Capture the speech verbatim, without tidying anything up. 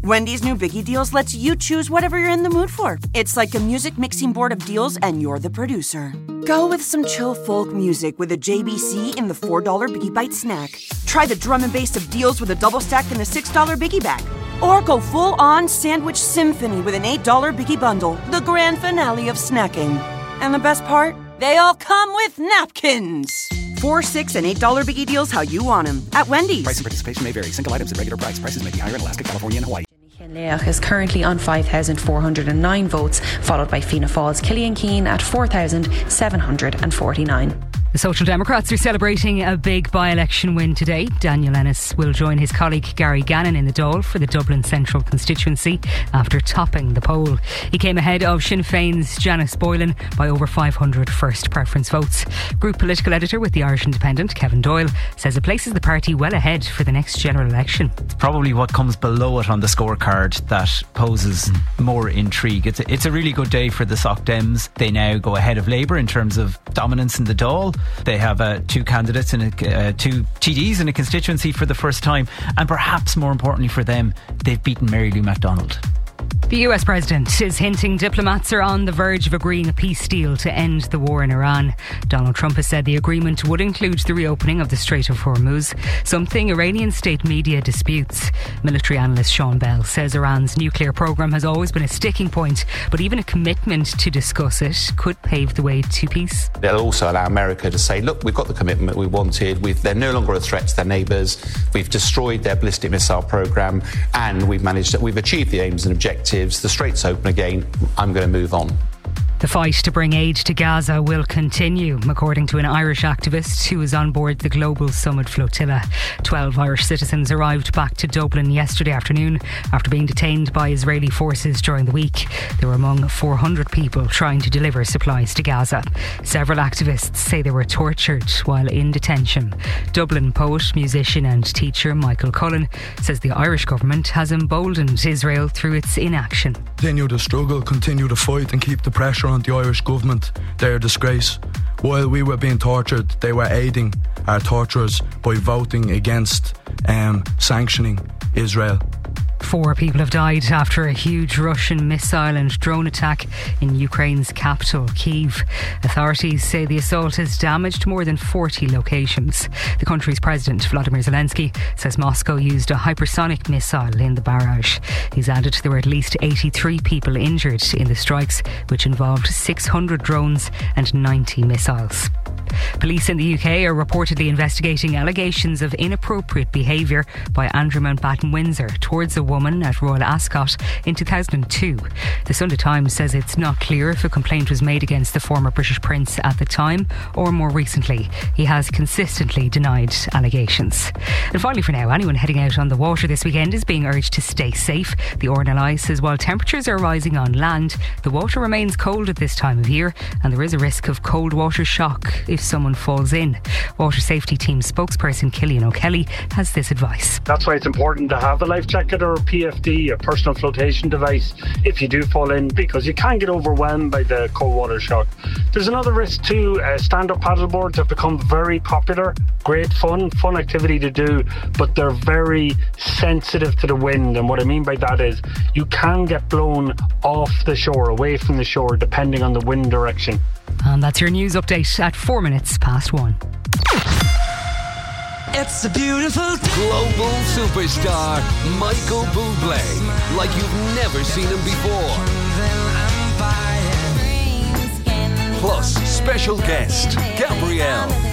Wendy's new Biggie Deals lets you choose whatever you're in the mood for. It's like a music mixing board of deals and you're the producer. Go with some chill folk music with a J B C in the four dollar Biggie Bite snack. Try the drum and bass of deals with a double stack in the six dollar Biggie Bag. Or go full-on sandwich symphony with an eight dollar Biggie Bundle, the grand finale of snacking. And the best part? They all come with napkins. Four, six, and eight dollar Biggie Deals how you want them at Wendy's. Price and participation may vary. Single items at regular price. Prices may be higher in Alaska, California, and Hawaii. Leach is currently on five thousand four hundred nine votes, followed by Fianna Fáil's Killian Keane at four thousand seven hundred forty-nine. The Social Democrats are celebrating a big by-election win today. Daniel Ennis will join his colleague Gary Gannon in the Dáil for the Dublin Central constituency after topping the poll. He came ahead of Sinn Féin's Janice Boylan by over five hundred first preference votes. Group political editor with the Irish Independent, Kevin Doyle, says it places the party well ahead for the next general election. It's probably what comes below it on the scorecard that poses more intrigue. It's a, it's a really good day for the Soc Dems. They now go ahead of Labour in terms of dominance in the Dáil. They have uh, two candidates and uh, two T Ds in a constituency for the first time, and perhaps more importantly for them, they've beaten Mary Lou McDonald. The U S President is hinting diplomats are on the verge of agreeing a peace deal to end the war in Iran. Donald Trump has said the agreement would include the reopening of the Strait of Hormuz, something Iranian state media disputes. Military analyst Sean Bell says Iran's nuclear programme has always been a sticking point, but even a commitment to discuss it could pave the way to peace. They'll also allow America to say, look, we've got the commitment we wanted, we've, they're no longer a threat to their neighbours, we've destroyed their ballistic missile programme, and we've managed, we've achieved the aims and objectives. The strait's open again, I'm going to move on. The fight to bring aid to Gaza will continue, according to an Irish activist who was on board the Global Summit flotilla. Twelve Irish citizens arrived back to Dublin yesterday afternoon after being detained by Israeli forces during the week. They were among four hundred people trying to deliver supplies to Gaza. Several activists say they were tortured while in detention. Dublin poet, musician and teacher Michael Cullen says the Irish government has emboldened Israel through its inaction. Continue to struggle, continue to fight and keep the pressure on the Irish government. They're a disgrace. While we were being tortured, they were aiding our torturers by voting against um, sanctioning Israel. Four people have died after a huge Russian missile and drone attack in Ukraine's capital, Kyiv. Authorities say the assault has damaged more than forty locations. The country's president, Volodymyr Zelensky, says Moscow used a hypersonic missile in the barrage. He's added there were at least eighty-three people injured in the strikes, which involved six hundred drones and ninety missiles. Police in the U K are reportedly investigating allegations of inappropriate behaviour by Andrew Mountbatten Windsor towards a woman at Royal Ascot in two thousand two. The Sunday Times says it's not clear if a complaint was made against the former British Prince at the time or more recently. He has consistently denied allegations. And finally for now, anyone heading out on the water this weekend is being urged to stay safe. The R N L I says while temperatures are rising on land, the water remains cold at this time of year and there is a risk of cold water shock if someone falls in. Water Safety Team spokesperson Killian O'Kelly has this advice. That's why it's important to have a life jacket or a P F D, a personal flotation device, if you do fall in, because you can get overwhelmed by the cold water shock. There's another risk too. Uh, stand-up paddleboards have become very popular. Great fun, fun activity to do, but they're very sensitive to the wind, and what I mean by that is you can get blown off the shore, away from the shore, depending on the wind direction. And that's your news update at four minutes past one. It's a beautiful global superstar, Michael Bublé, like you've never seen him before. Plus, special guest, Gabrielle.